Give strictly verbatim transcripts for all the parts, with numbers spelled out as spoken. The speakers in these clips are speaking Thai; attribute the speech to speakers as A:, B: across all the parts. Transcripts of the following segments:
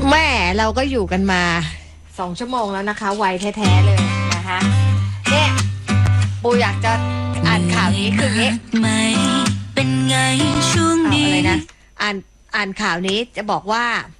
A: แม่เราก็อยู่กันมาสองชั่วโมงแล้วนะคะไวแท้ๆเลยนะคะเนี่ยปูอยากจะอ่านข่าวนี้คืองี้เป็นไงช่วงนี้อะไรนะอ่านอ่านข่าวนี้จะบอกว่า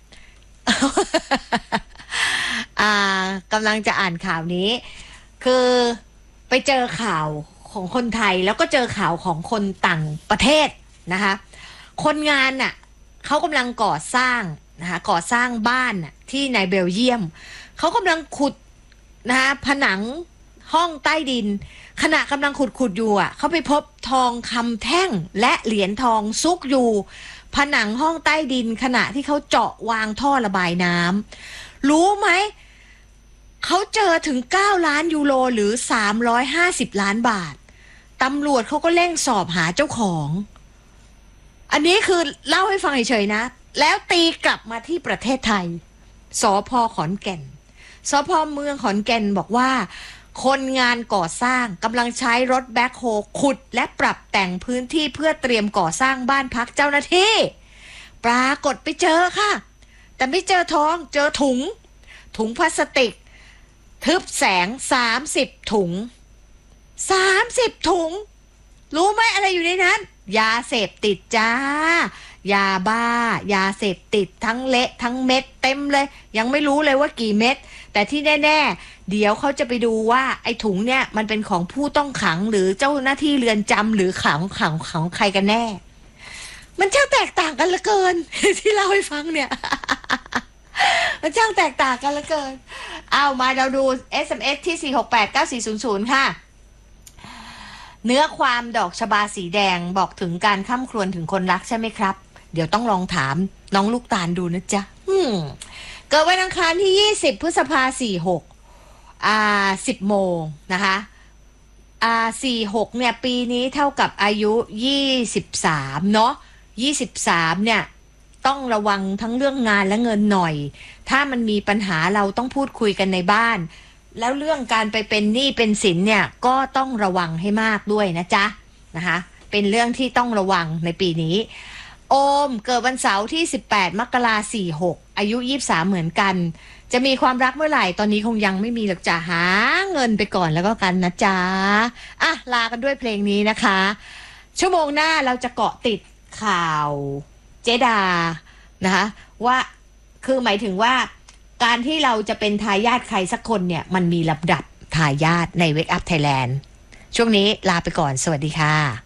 A: อ่ากำลังจะอ่านข่าวนี้คือไปเจอข่าวของคนไทยแล้วก็เจอข่าวของคนต่างประเทศนะคะคนงานน่ะเขากำลังก่อสร้างนะคะก่อสร้างบ้านน่ะที่ในเบลเยียมเขากำลังขุดนะคะผนังห้องใต้ดินขณะกำลังขุดขุดอยู่อ่ะเขาไปพบทองคำแท่งและเหรียญทองซุกอยู่ผนังห้องใต้ดินขณะที่เขาเจาะวางท่อระบายน้ำรู้ไหมเขาเจอถึงเก้าล้านยูโรหรือสามร้อยห้าสิบล้านบาทตำรวจเขาก็เร่งสอบหาเจ้าของอันนี้คือเล่าให้ฟังเฉยๆนะแล้วตีกลับมาที่ประเทศไทยสภ.ขอนแก่นสภ.เมืองขอนแก่นบอกว่าคนงานก่อสร้างกำลังใช้รถแบ็คโฮขุดและปรับแต่งพื้นที่เพื่อเตรียมก่อสร้างบ้านพักเจ้าหน้าที่ปรากฏไปเจอค่ะแต่ไม่เจอทองเจอถุงถุงพลาสติกทึบแสงสามสิบถุงสามสิบถุงรู้ไหมอะไรอยู่ในนั้นยาเสพติดจ้ายาบ้ายาเสพติดทั้งเละทั้งเม็ดเต็มเลยยังไม่รู้เลยว่ากี่เม็ดแต่ที่แน่ๆเดี๋ยวเขาจะไปดูว่าไอ้ถุงเนี่ยมันเป็นของผู้ต้องขังหรือเจ้าหน้าที่เรือนจำหรือขังขังขังใครกันแน่มันช่างแตกต่างกันเหลือเกิน ที่เล่าให้ฟังเนี่ย มันช่างแตกต่างกันเหลือเกินเอามาเราดู เอส เอ็ม เอส ที่สี่ หก แปด เก้า สี่ ศูนย์ ศูนย์ค่ะเนื้อความดอกชบาสีแดงบอกถึงการค่ำครวญถึงคนรักใช่ไหมครับเดี๋ยวต้องลองถามน้องลูกตาลดูนะจ๊ะอืมเกิดวันอังคารที่ยี่สิบพฤษภาคมสี่หกอ่าสิบโมงนะคะอ่าสี่หกเนี่ยปีนี้เท่ากับอายุยี่สิบสามเนาะยี่สิบสามเนี่ยต้องระวังทั้งเรื่องงานและเงินหน่อยถ้ามันมีปัญหาเราต้องพูดคุยกันในบ้านแล้วเรื่องการไปเป็นหนี้เป็นสินเนี่ยก็ต้องระวังให้มากด้วยนะจ๊ะนะคะเป็นเรื่องที่ต้องระวังในปีนี้โอมเกิดวันเสาร์ที่สิบแปดมกราคมสี่หกอายุยี่สิบสามเหมือนกันจะมีความรักเมื่อไหร่ตอนนี้คงยังไม่มีหรอกจ้ะหาเงินไปก่อนแล้วก็กันนะจ๊ะอ่ะลากันด้วยเพลงนี้นะคะชั่วโมงหน้าเราจะเกาะติดข่าวเจดานะคะว่าคือหมายถึงว่าการที่เราจะเป็นทายาทใครสักคนเนี่ยมันมีลำดับทายาทใน Wake Up Thailand ช่วงนี้ลาไปก่อนสวัสดีค่ะ